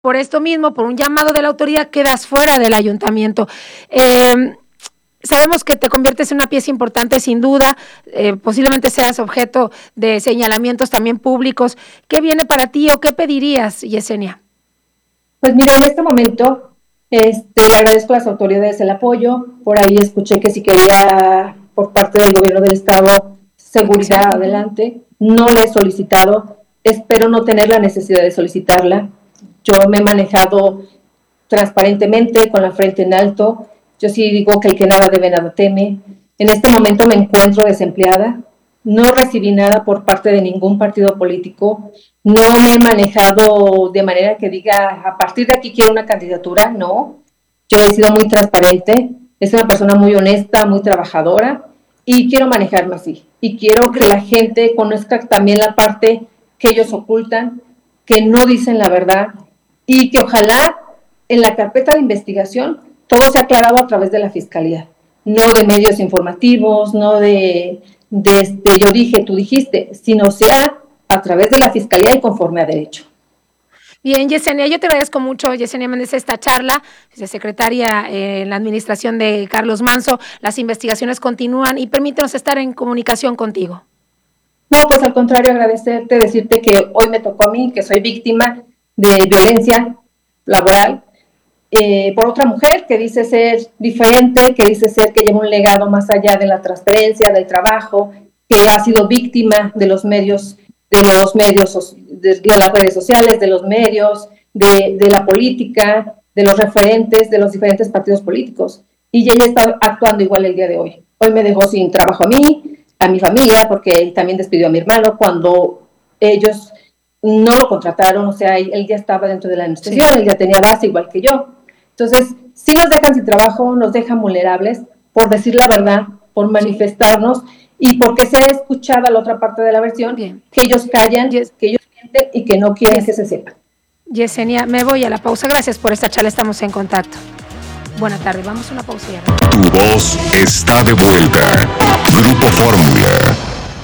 por esto mismo, por un llamado de la autoridad, quedas fuera del ayuntamiento. Sabemos que te conviertes en una pieza importante, sin duda, posiblemente seas objeto de señalamientos también públicos. ¿Qué viene para ti o qué pedirías, Yesenia? Pues mira, en este momento le agradezco a las autoridades el apoyo. Por ahí escuché que si quería por parte del gobierno del estado seguridad, adelante. No la he solicitado, espero no tener la necesidad de solicitarla. Yo me he manejado transparentemente, con la frente en alto. Yo sí digo que el que nada debe, nada teme. En este momento me encuentro desempleada. No recibí nada por parte de ningún partido político. No me he manejado de manera que diga, a partir de aquí quiero una candidatura. No. Yo he sido muy transparente. Es una persona muy honesta, muy trabajadora. Y quiero manejarme así. Y quiero que la gente conozca también la parte que ellos ocultan, que no dicen la verdad. Y que ojalá en la carpeta de investigación todo se ha aclarado a través de la Fiscalía, no de medios informativos, no de yo dije, tú dijiste, sino sea a través de la Fiscalía y conforme a derecho. Bien, Yesenia, yo te agradezco mucho, Yesenia Méndez, esta charla, secretaria en la administración de Carlos Manzo. Las investigaciones continúan y permítenos estar en comunicación contigo. No, pues al contrario, agradecerte, decirte que hoy me tocó a mí, que soy víctima de violencia laboral, por otra mujer que dice ser diferente, que dice ser que lleva un legado más allá de la transparencia, del trabajo, que ha sido víctima de los medios, de las redes sociales, de los medios, de la política, de los referentes, de los diferentes partidos políticos. Y ella está actuando igual el día de hoy. Hoy me dejó sin trabajo a mí, a mi familia, porque también despidió a mi hermano cuando ellos no lo contrataron, o sea, él ya estaba dentro de la administración, sí. Él ya tenía base igual que yo. Entonces, sí nos dejan sin trabajo, nos dejan vulnerables por decir la verdad, por manifestarnos y porque sea escuchada la otra parte de la versión, bien. Que ellos callan, que ellos mienten y que no quieren que se sepa. Yesenia, me voy a la pausa. Gracias por esta charla, estamos en contacto. Buenas tardes, vamos a una pausa. Tu voz está de vuelta. Grupo Fórmula.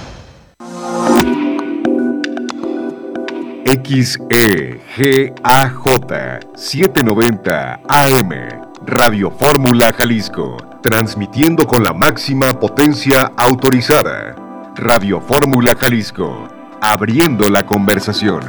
XEGAJ 790 AM, Radio Fórmula Jalisco, transmitiendo con la máxima potencia autorizada. Radio Fórmula Jalisco, abriendo la conversación.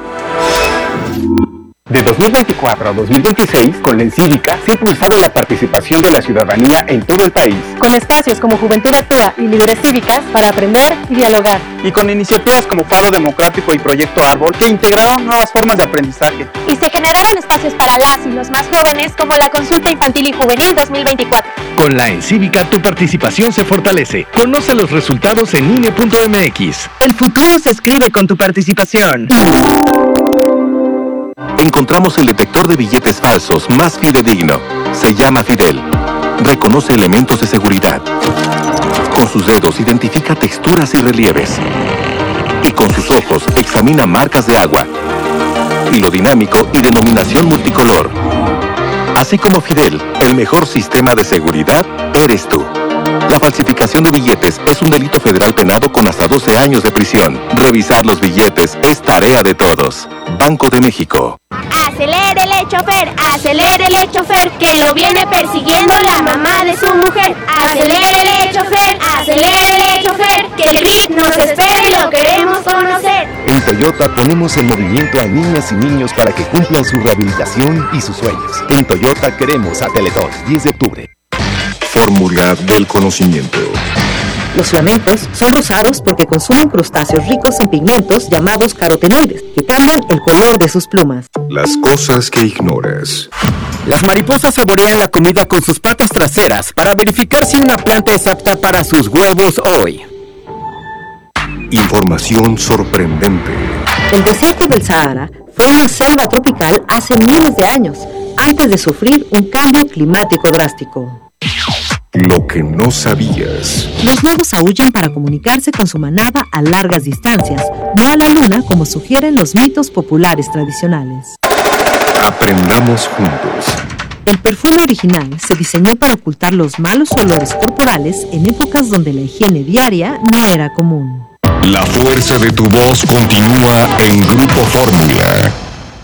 De 2024 a 2026, con la Encívica se ha impulsado la participación de la ciudadanía en todo el país. Con espacios como Juventud Actúa y Líderes Cívicas para aprender y dialogar. Y con iniciativas como Faro Democrático y Proyecto Árbol que integraron nuevas formas de aprendizaje. Y se generaron espacios para las y los más jóvenes como la Consulta Infantil y Juvenil 2024. Con la Encívica tu participación se fortalece. Conoce los resultados en INE.mx. El futuro se escribe con tu participación. Encontramos el detector de billetes falsos más fidedigno. Se llama Fidel. Reconoce elementos de seguridad. Con sus dedos identifica texturas y relieves. Y con sus ojos examina marcas de agua. Hilo dinámico y denominación multicolor. Así como Fidel, el mejor sistema de seguridad eres tú. La falsificación de billetes es un delito federal penado con hasta 12 años de prisión. Revisar los billetes es tarea de todos. Banco de México. Acelérele, chofer, que lo viene persiguiendo la mamá de su mujer. Acelérele, chofer, que el RIT nos espera y lo queremos conocer. En Toyota ponemos en movimiento a niñas y niños para que cumplan su rehabilitación y sus sueños. En Toyota queremos a Teletón, 10 de octubre. Fórmula del conocimiento. Los flamencos son rosados porque consumen crustáceos ricos en pigmentos llamados carotenoides, que cambian el color de sus plumas. Las cosas que ignoras. Las mariposas saborean la comida con sus patas traseras para verificar si una planta es apta para sus huevos hoy. Información sorprendente. El desierto del Sahara fue una selva tropical hace miles de años, antes de sufrir un cambio climático drástico. Lo que no sabías. Los lobos aúllan para comunicarse con su manada a largas distancias, no a la luna como sugieren los mitos populares tradicionales. Aprendamos juntos. El perfume original se diseñó para ocultar los malos olores corporales en épocas donde la higiene diaria no era común. La fuerza de tu voz continúa en Grupo Fórmula.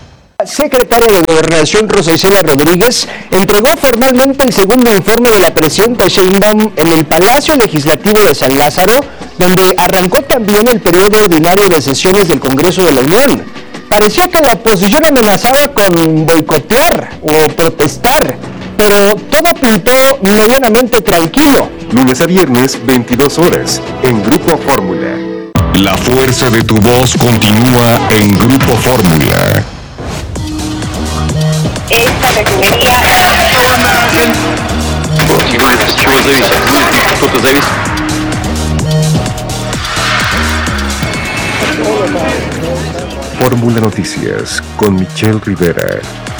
secretaria de Gobernación, Rosa Isela Rodríguez, entregó formalmente el segundo informe de la presidenta Sheinbaum en el Palacio Legislativo de San Lázaro, donde arrancó también el periodo ordinario de sesiones del Congreso de la Unión. Parecía que la oposición amenazaba con boicotear o protestar, pero todo pintó medianamente tranquilo. Lunes a viernes, 22 horas, en Grupo Fórmula. La fuerza de tu voz continúa en Grupo Fórmula. Esta refinería... Fórmula Noticias con Michelle Rivera.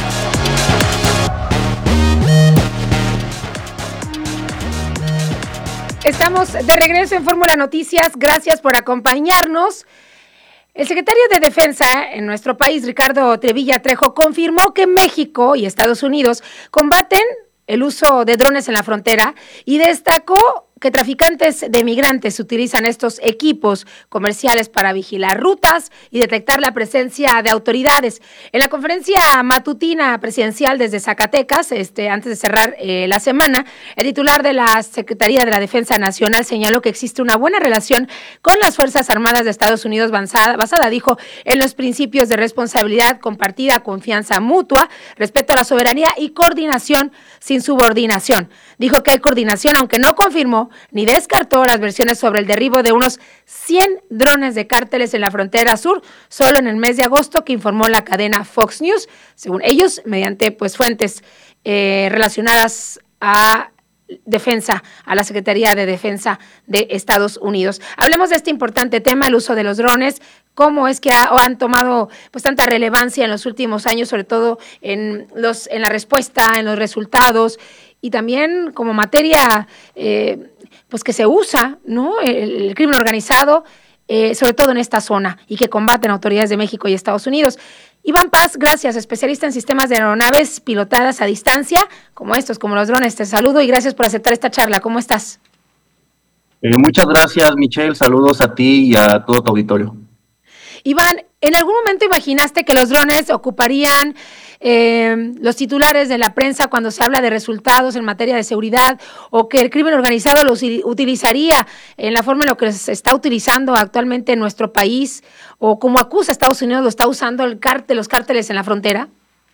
Estamos de regreso en Fórmula Noticias. Gracias por acompañarnos. El secretario de Defensa en nuestro país, Ricardo Trevilla Trejo, confirmó que México y Estados Unidos combaten el uso de drones en la frontera y destacó que traficantes de migrantes utilizan estos equipos comerciales para vigilar rutas y detectar la presencia de autoridades. En la conferencia matutina presidencial desde Zacatecas, antes de cerrar la semana, el titular de la Secretaría de la Defensa Nacional señaló que existe una buena relación con las Fuerzas Armadas de Estados Unidos basada, dijo, en los principios de responsabilidad compartida, confianza mutua, respeto a la soberanía y coordinación sin subordinación. Dijo que hay coordinación, aunque no confirmó ni descartó las versiones sobre el derribo de unos 100 drones de cárteles en la frontera sur, solo en el mes de agosto, que informó la cadena Fox News, según ellos, mediante fuentes relacionadas a defensa, a la Secretaría de Defensa de Estados Unidos. Hablemos de este importante tema, el uso de los drones, cómo es que han tomado tanta relevancia en los últimos años, sobre todo en la respuesta, en los resultados, y también como materia que se usa, ¿no? El crimen organizado, sobre todo en esta zona, y que combaten autoridades de México y Estados Unidos. Iván Paz, gracias, especialista en sistemas de aeronaves pilotadas a distancia, como estos, como los drones. Te saludo y gracias por aceptar esta charla. ¿Cómo estás? Muchas gracias, Michelle. Saludos a ti y a todo tu auditorio. Iván, ¿en algún momento imaginaste que los drones ocuparían los titulares de la prensa cuando se habla de resultados en materia de seguridad, o que el crimen organizado los utilizaría en la forma en la que se está utilizando actualmente en nuestro país, o como acusa Estados Unidos lo está usando los cárteles en la frontera?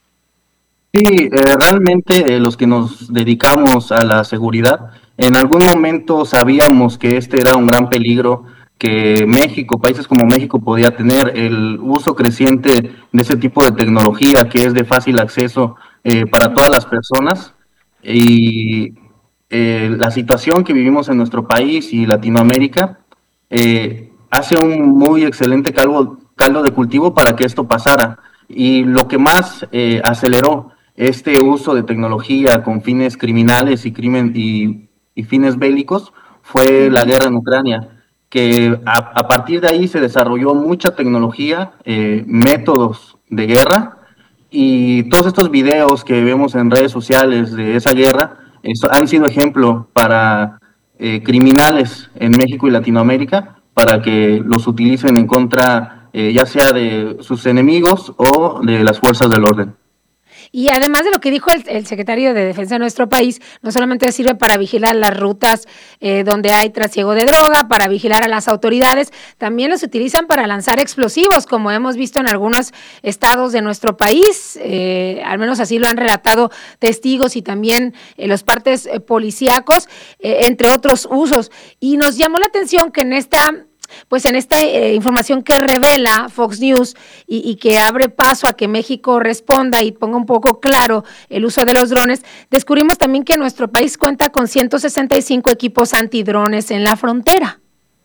Sí, realmente los que nos dedicamos a la seguridad, en algún momento sabíamos que este era un gran peligro que México, países como México podía tener, el uso creciente de ese tipo de tecnología que es de fácil acceso para todas las personas, y la situación que vivimos en nuestro país y Latinoamérica hace un muy excelente caldo de cultivo para que esto pasara. Y lo que más aceleró este uso de tecnología con fines criminales y fines bélicos fue la guerra en Ucrania, que a partir de ahí se desarrolló mucha tecnología, métodos de guerra, y todos estos videos que vemos en redes sociales de esa guerra han sido ejemplo para criminales en México y Latinoamérica, para que los utilicen en contra ya sea de sus enemigos o de las fuerzas del orden. Y además de lo que dijo el secretario de Defensa de nuestro país, no solamente sirve para vigilar las rutas donde hay trasiego de droga, para vigilar a las autoridades, también los utilizan para lanzar explosivos, como hemos visto en algunos estados de nuestro país, al menos así lo han relatado testigos y también los partes policíacos, entre otros usos. Y nos llamó la atención que en esta información que revela Fox News y que abre paso a que México responda y ponga un poco claro el uso de los drones, descubrimos también que nuestro país cuenta con 165 equipos antidrones en la frontera.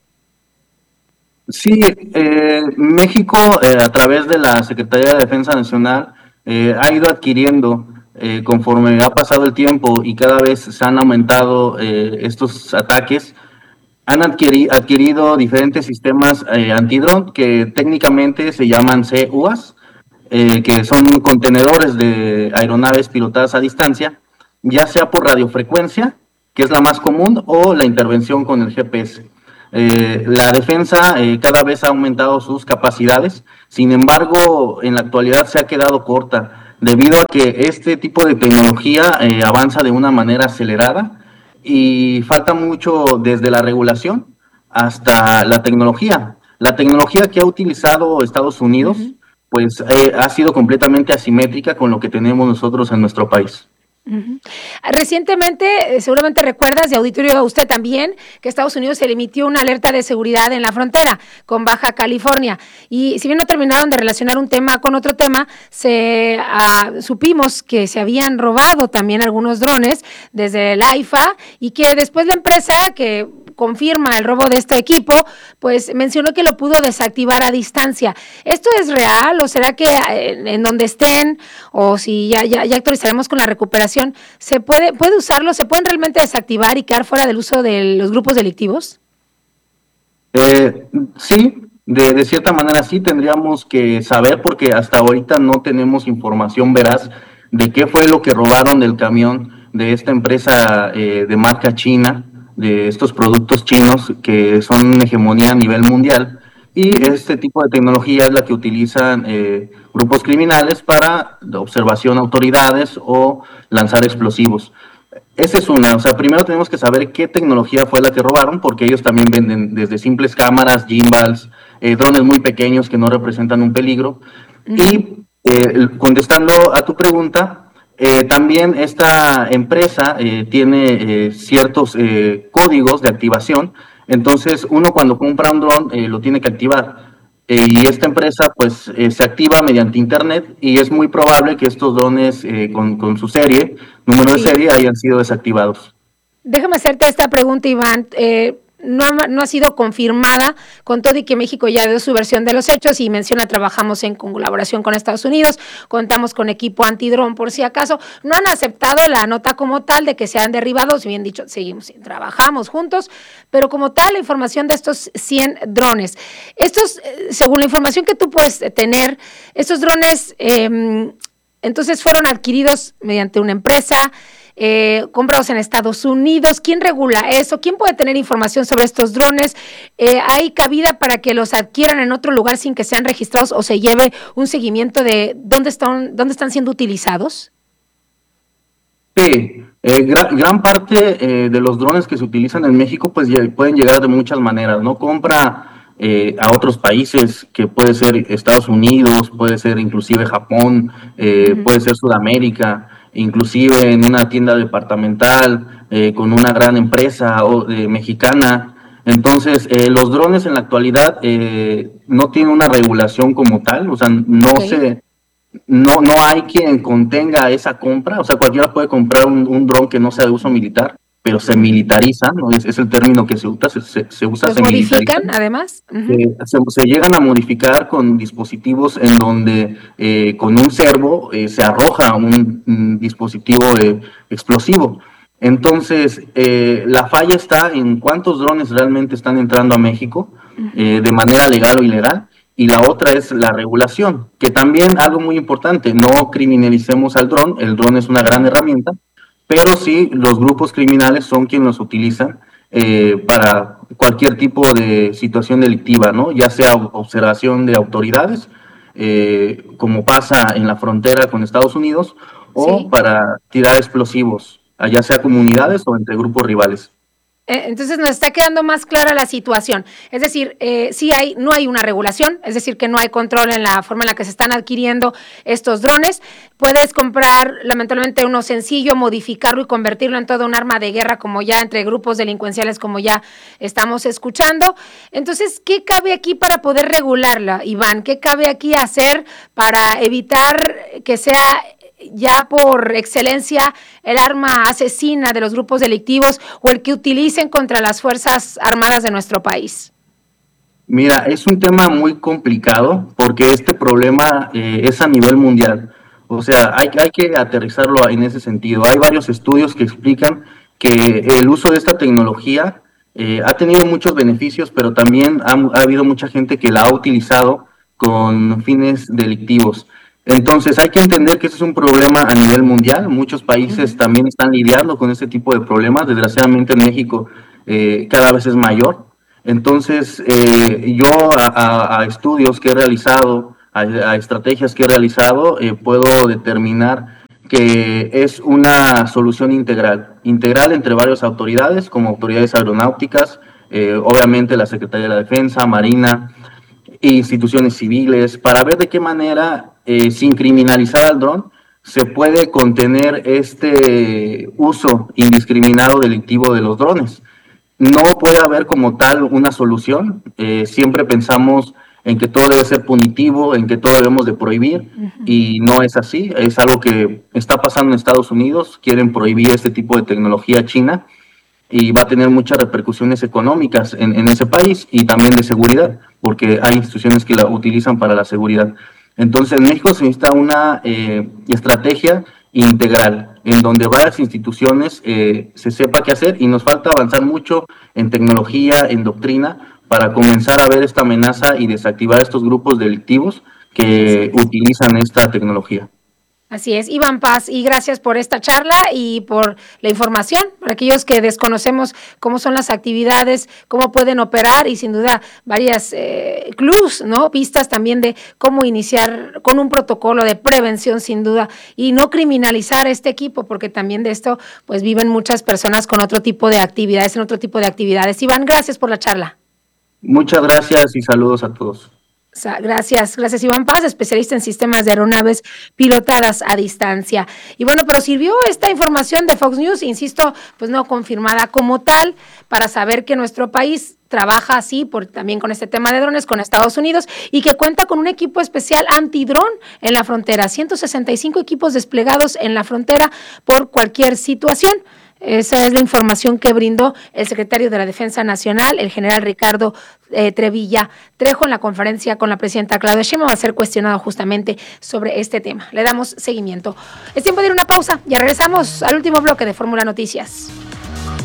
Sí, México, a través de la Secretaría de Defensa Nacional, ha ido adquiriendo, conforme ha pasado el tiempo y cada vez se han aumentado estos ataques, han adquirido diferentes sistemas antidrón que técnicamente se llaman CUAS, que son contenedores de aeronaves pilotadas a distancia, ya sea por radiofrecuencia, que es la más común, o la intervención con el GPS. La defensa cada vez ha aumentado sus capacidades, sin embargo, en la actualidad se ha quedado corta, debido a que este tipo de tecnología avanza de una manera acelerada y falta mucho desde la regulación hasta la tecnología. La tecnología que ha utilizado Estados Unidos, pues ha sido completamente asimétrica con lo que tenemos nosotros en nuestro país. Recientemente, seguramente recuerdas, de auditorio usted también, que Estados Unidos se le emitió una alerta de seguridad en la frontera con Baja California. Y si bien no terminaron de relacionar un tema con otro tema, supimos que se habían robado también algunos drones desde el AIFA y que después la empresa que confirma el robo de este equipo, pues mencionó que lo pudo desactivar a distancia. ¿Esto es real o será que en donde estén o si ya actualizaremos con la recuperación, se puede usarlo, se pueden realmente desactivar y quedar fuera del uso de los grupos delictivos? Sí, de cierta manera sí tendríamos que saber porque hasta ahorita no tenemos información veraz de qué fue lo que robaron del camión de esta empresa de marca china, de estos productos chinos que son hegemonía a nivel mundial, y este tipo de tecnología es la que utilizan grupos criminales para observación a autoridades o lanzar explosivos. Esa es una, o sea, primero tenemos que saber qué tecnología fue la que robaron, porque ellos también venden desde simples cámaras, gimbals, drones muy pequeños que no representan un peligro. Y contestando a tu pregunta, también esta empresa tiene ciertos códigos de activación, entonces uno cuando compra un dron lo tiene que activar. Y esta empresa pues se activa mediante internet y es muy probable que estos drones con su número de serie, hayan sido desactivados. Déjame hacerte esta pregunta, Iván. No ha sido confirmada con todo y que México ya dio su versión de los hechos y menciona trabajamos en colaboración con Estados Unidos, contamos con equipo antidrón por si acaso. No han aceptado la nota como tal de que sean derribados, bien dicho, trabajamos juntos, pero como tal la información de estos 100 drones. Estos, según la información que tú puedes tener, estos drones entonces fueron adquiridos mediante una empresa, comprados en Estados Unidos. ¿Quién regula eso? ¿Quién puede tener información sobre estos drones? ¿Hay cabida para que los adquieran en otro lugar sin que sean registrados o se lleve un seguimiento de dónde están siendo utilizados? Sí, gran parte de los drones que se utilizan en México pues pueden llegar de muchas maneras, ¿no? Compra a otros países, que puede ser Estados Unidos, puede ser inclusive Japón, puede ser Sudamérica, inclusive en una tienda departamental, con una gran empresa mexicana. Entonces, los drones en la actualidad no tienen una regulación como tal, o sea, no hay quien contenga esa compra, o sea, cualquiera puede comprar un dron que no sea de uso militar, pero se militariza, ¿no? Es el término que se usa, ¿Los modifican además? Se llegan a modificar con dispositivos en donde con un servo se arroja un dispositivo explosivo. Entonces, la falla está en cuántos drones realmente están entrando a México de manera legal o ilegal, y la otra es la regulación, que también algo muy importante, no criminalicemos al dron, el dron es una gran herramienta, pero sí los grupos criminales son quienes los utilizan para cualquier tipo de situación delictiva, ¿no? Ya sea observación de autoridades, como pasa en la frontera con Estados Unidos, o para tirar explosivos, ya sea comunidades o entre grupos rivales. Entonces nos está quedando más clara la situación. Es decir, no hay una regulación, es decir, que no hay control en la forma en la que se están adquiriendo estos drones. Puedes comprar, lamentablemente, uno sencillo, modificarlo y convertirlo en todo un arma de guerra, como ya entre grupos delincuenciales, como ya estamos escuchando. Entonces, ¿qué cabe aquí para poder regularla, Iván? ¿Qué cabe aquí hacer para evitar que sea ya por excelencia el arma asesina de los grupos delictivos o el que utilicen contra las Fuerzas Armadas de nuestro país? Mira, es un tema muy complicado porque este problema es a nivel mundial. O sea, hay que aterrizarlo en ese sentido. Hay varios estudios que explican que el uso de esta tecnología ha tenido muchos beneficios, pero también ha habido mucha gente que la ha utilizado con fines delictivos. Entonces hay que entender que este es un problema a nivel mundial. Muchos países también están lidiando con este tipo de problemas. Desgraciadamente en México cada vez es mayor. Entonces, yo a estudios que he realizado, a estrategias que he realizado, puedo determinar que es una solución integral entre varias autoridades, como autoridades aeronáuticas, obviamente la Secretaría de la Defensa, Marina, instituciones civiles, para ver de qué manera, sin criminalizar al dron, se puede contener este uso indiscriminado delictivo de los drones. No puede haber como tal una solución, siempre pensamos en que todo debe ser punitivo, en que todo debemos de prohibir, y no es así, es algo que está pasando en Estados Unidos, quieren prohibir este tipo de tecnología china, y va a tener muchas repercusiones económicas en ese país, y también de seguridad, porque hay instituciones que la utilizan para la seguridad. Entonces, en México se necesita una estrategia integral, en donde varias instituciones se sepa qué hacer, y nos falta avanzar mucho en tecnología, en doctrina, para comenzar a ver esta amenaza y desactivar estos grupos delictivos que utilizan esta tecnología. Así es, Iván Paz, y gracias por esta charla y por la información, para aquellos que desconocemos cómo son las actividades, cómo pueden operar, y sin duda varias clues, ¿no? Pistas también de cómo iniciar con un protocolo de prevención, sin duda, y no criminalizar este equipo, porque también de esto pues viven muchas personas con otro tipo de actividades, en otro tipo de actividades. Iván, gracias por la charla. Muchas gracias y saludos a todos. Gracias Iván Paz, especialista en sistemas de aeronaves pilotadas a distancia. Y bueno, pero sirvió esta información de Fox News, insisto, pues no confirmada como tal, para saber que nuestro país trabaja así también con este tema de drones con Estados Unidos, y que cuenta con un equipo especial antidrón en la frontera, 165 equipos desplegados en la frontera por cualquier situación. Esa es la información que brindó el secretario de la Defensa Nacional, el general Ricardo Trevilla Trejo, en la conferencia con la presidenta Claudia Sheinbaum. Va a ser cuestionado justamente sobre este tema. Le damos seguimiento. Es tiempo de ir a una pausa. Ya regresamos al último bloque de Fórmula Noticias.